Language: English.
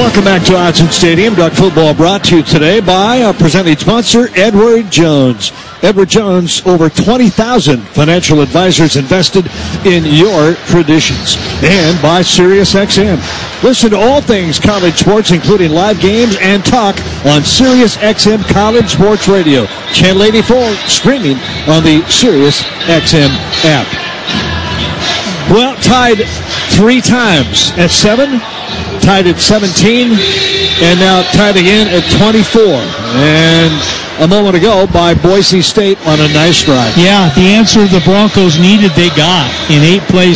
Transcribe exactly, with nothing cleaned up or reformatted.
Welcome back to Autzen Stadium. Duck football brought to you today by our presenting sponsor, Edward Jones. Edward Jones, over twenty thousand financial advisors invested in your traditions. And by SiriusXM. Listen to all things college sports, including live games and talk on SiriusXM College Sports Radio. Channel eighty-four, streaming on the SiriusXM app. Well, tied three times at seven. Tied at seventeen, and now tied again at twenty-four. And a moment ago by Boise State on a nice drive. Yeah, the answer the Broncos needed, they got. In eight plays,